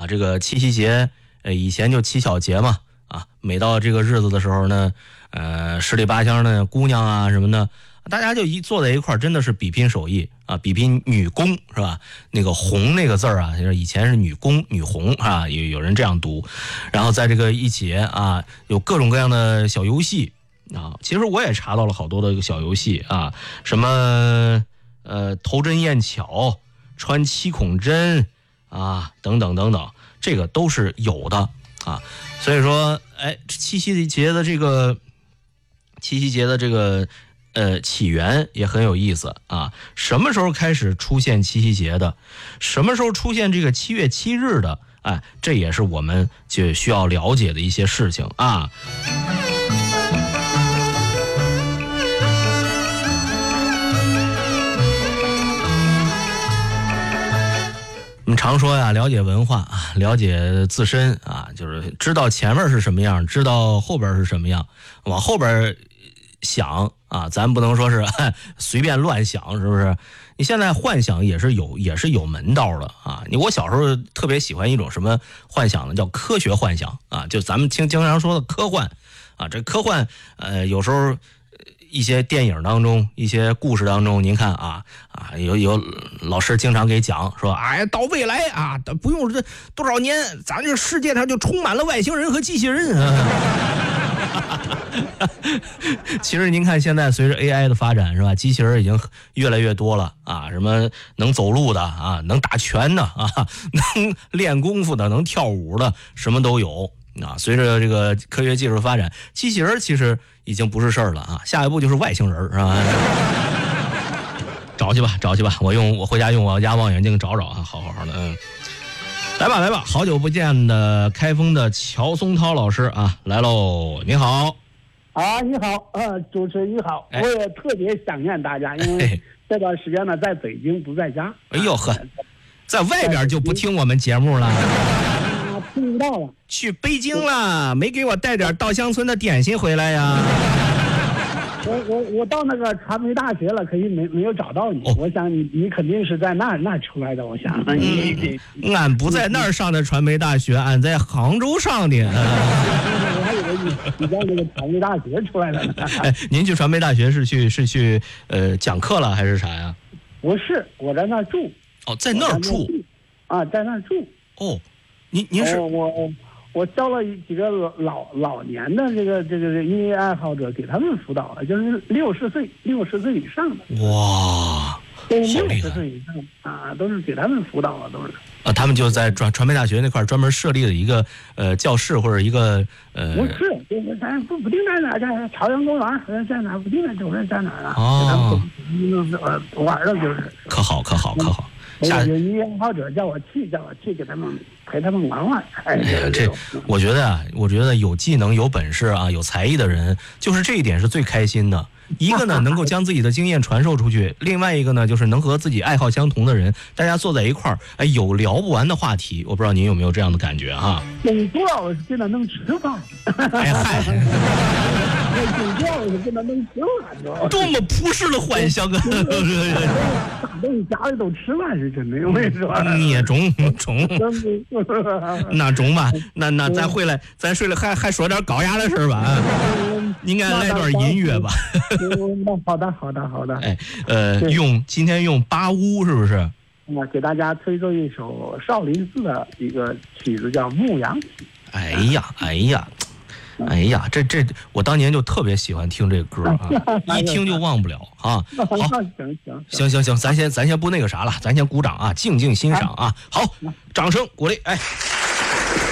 这个七夕节，以前就七小节嘛，啊，每到这个日子的时候呢，十里八乡的姑娘啊什么的，大家就坐在一块儿，真的是比拼手艺啊，比拼女工是吧？那个红那个字啊，就是以前是女工女红啊，有人这样读。然后在这个一节啊，有各种各样的小游戏啊。其实我也查到了好多的小游戏啊，什么头针验巧、穿七孔针啊，等等等等，这个都是有的啊。所以说，七夕节的这个起源也很有意思啊。什么时候开始出现七夕节的？什么时候出现这个7月7日的？这也是我们就需要了解的一些事情啊。我们常说呀，了解文化啊，了解自身啊，就是知道前面是什么样，知道后边是什么样，往后边想啊，咱不能说是随便乱想，是不是？你现在幻想也是有门道的啊。我小时候特别喜欢一种什么幻想呢？叫科学幻想啊，就咱们经常说的科幻啊。这科幻有时候一些电影当中、一些故事当中，您看有老师经常给讲说，到未来啊，不用这多少年，咱这世界上就充满了外星人和机器人啊。其实您看，现在随着 AI 的发展，是吧？机器人已经越来越多了啊，什么能走路的啊，能打拳的啊，能练功夫的，能跳舞的，什么都有啊。随着这个科学技术发展，机器人其实已经不是事儿了啊，下一步就是外星人，是吧？找去吧，我回家用我家望远镜找啊，好的，来吧，好久不见的开封的乔松涛老师啊，来喽，你好。 你好，主持人你好，我也特别想念大家，因为这段时间呢在北京不在家。 哎呦呵，在外边就不听我们节目了。 听不到了。 去北京了，没给我带点稻香村的点心回来呀？ 我到那个传媒大学了，可以没有找到你。我想你肯定是在那出来的。我想， 俺不在那儿上的传媒大学，俺在杭州上的。 我还以为你在那个传媒大学出来的呢。 您去传媒大学是去讲课了还是啥呀？ 不是，我在那儿住。 在那儿住。 在那儿住。 您是我教了几个老年的这个音乐爱好者，给他们辅导了，就是60岁以上的。 哇， 都60岁以上啊，都是给他们辅导了，都是。 他们就在传媒大学那块专门设立了一个教室或者一个不是，就是咱不定在哪，在朝阳公园，在哪不定在就是在哪啊？玩的就是。可好。 有音乐爱好者叫我去给他们陪他们玩。 我觉得有技能、有本事啊、有才艺的人，就是这一点是最开心的。一个呢，能够将自己的经验传授出去；另外一个呢，就是能和自己爱好相同的人，大家坐在一块儿，有聊不完的话题。我不知道您有没有这样的感觉哈？ 最主要是现在能吃饭。最主要是现在能吃饭， 多么朴实的幻想啊！ 大东西家里都吃饭是真的，我跟你说。 你中，那中吧，那咱回来，咱睡了还说点高雅的事吧。应该来段音乐吧。 好的。 今天用八乌是不是？ 给大家推奏一首少林寺的一个曲子，叫《牧羊曲》。 哎呀，这我当年就特别喜欢听这个歌啊，一听就忘不了啊。好，行，咱先不那个啥了，咱先鼓掌啊，静静欣赏啊。好，掌声鼓励，